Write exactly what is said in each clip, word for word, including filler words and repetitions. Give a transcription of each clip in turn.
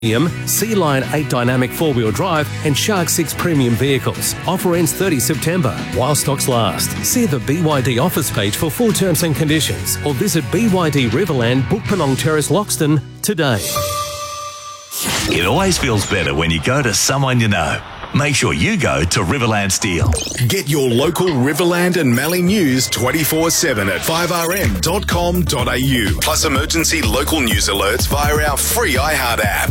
Sea Lion eight Dynamic four-wheel drive and Shark six premium vehicles. Offer ends thirtieth September while stocks last. See the B Y D office page for full terms and conditions or visit B Y D Riverland, Bookpalong Terrace, Loxton today. It always feels better when you go to someone you know. Make sure you go to Riverland Steel. Get your local Riverland and Mallee news twenty-four seven at five r m dot com dot a u. Plus emergency local news alerts via our free iHeart app.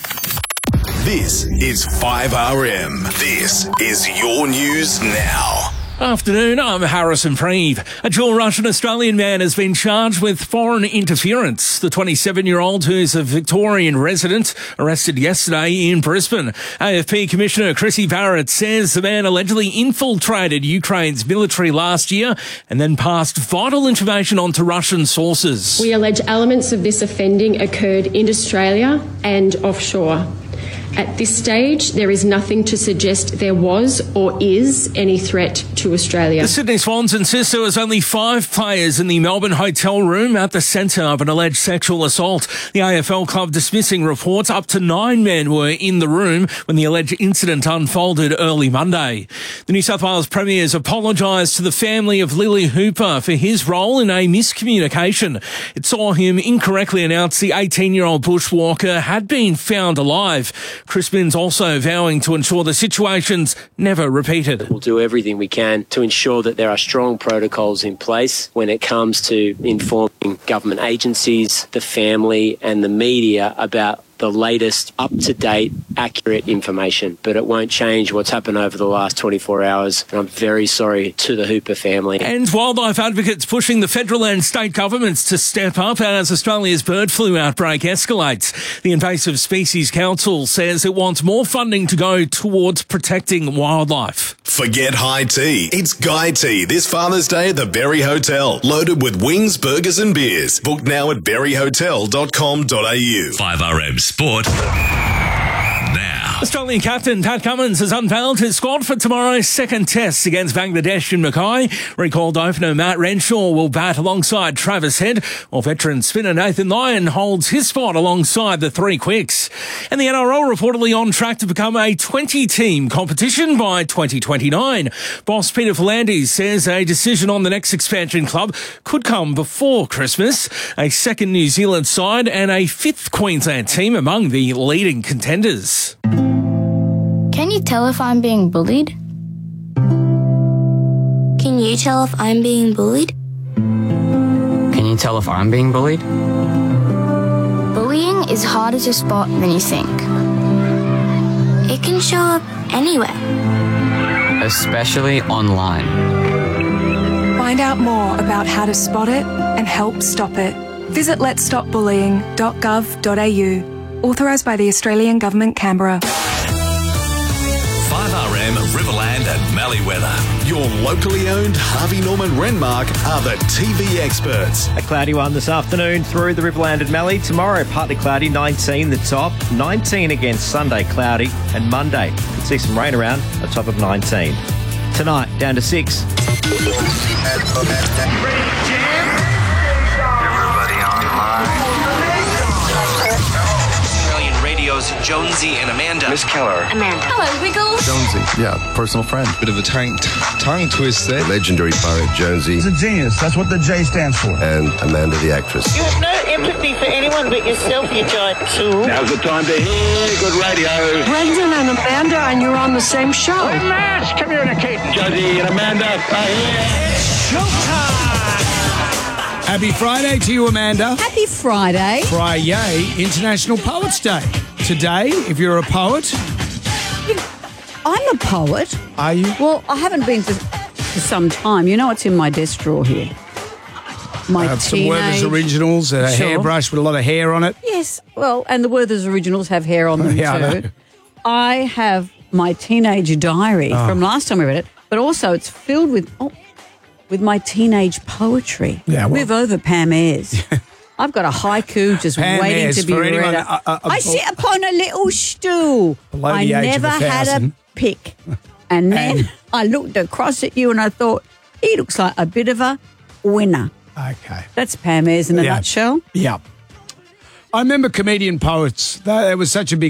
This is five R M. This is your news now. Afternoon, I'm Harrison Preeve. A dual Russian-Australian man has been charged with foreign interference. The twenty-seven-year-old, who's a Victorian resident, arrested yesterday in Brisbane. A F P Commissioner Chrissy Barrett says the man allegedly infiltrated Ukraine's military last year and then passed vital information on to Russian sources. We allege elements of this offending occurred in Australia and offshore. At this stage, there is nothing to suggest there was or is any threat to Australia. The Sydney Swans insist there was only five players in the Melbourne hotel room at the centre of an alleged sexual assault. The A F L club dismissing reports up to nine men were in the room when the alleged incident unfolded early Monday. The New South Wales Premier has apologised to the family of Lily Hooper for his role in a miscommunication. It saw him incorrectly announce the eighteen-year-old bushwalker had been found alive. Chris Minns also vowing to ensure the situation's never repeated. We'll do everything we can to ensure that there are strong protocols in place when it comes to informing government agencies, the family and the media about the latest up-to-date, accurate information. But it won't change what's happened over the last twenty-four hours. And I'm very sorry to the Hooper family. And wildlife advocates pushing the federal and state governments to step up as Australia's bird flu outbreak escalates. The Invasive Species Council says it wants more funding to go towards protecting wildlife. Forget high tea. It's Guy Tea this Father's Day at the Berry Hotel. Loaded with wings, burgers and beers. Book now at berry hotel dot com dot a u. five R M Sport now. Australian captain Pat Cummins has unveiled his squad for tomorrow's second test against Bangladesh in Mackay. Recalled opener Matt Renshaw will bat alongside Travis Head, while veteran spinner Nathan Lyon holds his spot alongside the three quicks. And the N R L reportedly on track to become a twenty-team competition by twenty twenty-nine. Boss Peter V'landys says a decision on the next expansion club could come before Christmas. A second New Zealand side and a fifth Queensland team among the leading contenders. Can you tell if I'm being bullied? Can you tell if I'm being bullied? Can you tell if I'm being bullied? Bullying is harder to spot than you think. It can show up anywhere. Especially online. Find out more about how to spot it and help stop it. Visit lets stop bullying dot gov dot a u. Authorised by the Australian Government, Canberra. five R M Riverland and Mallee weather. Your locally owned Harvey Norman Renmark are the T V experts. A cloudy one this afternoon through the Riverland and Mallee. Tomorrow, partly cloudy, nineteen the top. nineteen against Sunday, cloudy. And Monday, could see some rain around, a top of nineteen. Tonight, down to six. Jonesy and Amanda. Miss Keller. Amanda. Hello, Wiggles. Jonesy, yeah, personal friend. Bit of a tongue, tongue twister. Legendary poet Jonesy. He's a genius. That's what the J stands for. And Amanda, the actress. You have no empathy for anyone but yourself, you giant tool. Now's the time to hear good radio. Brendan and Amanda, and you're on the same show. We're mass communicating. Jonesy and Amanda are here. It's showtime. Happy Friday to you, Amanda. Happy Friday. Friday, International Poets Day. Today, if you're a poet... You know, I'm a poet. Are you? Well, I haven't been for, for some time. You know what's in my desk drawer here? My I have teenage... some Werther's Originals, a sure. hairbrush with a lot of hair on it. Yes, well, and the Werther's Originals have hair on them yeah, too. I know. I have my teenage diary oh. from last time we read it, but also it's filled with... Oh, with my teenage poetry. Yeah, well, Move over, Pam Ayres. I've got a haiku just Pam waiting Ayres, to be for read. anyone, out. uh, uh, I sit upon a little stool. Below I the age never of a had a thousand. pick. And then And- I looked across at you and I thought, he looks like a bit of a winner. Okay. That's Pam Ayres in a Yeah. nutshell. Yeah. I remember comedian poets. That, that was such a big